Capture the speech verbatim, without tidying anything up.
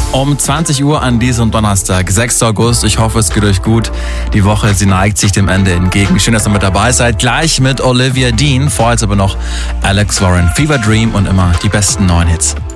Um zwanzig Uhr an diesem Donnerstag, sechster August. Ich hoffe, es geht euch gut. Die Woche, sie neigt sich dem Ende entgegen. Schön, dass ihr mit dabei seid. Gleich mit Olivia Dean. Vorher jetzt aber noch Alex Warren, Fever Dream und immer die besten neuen Hits.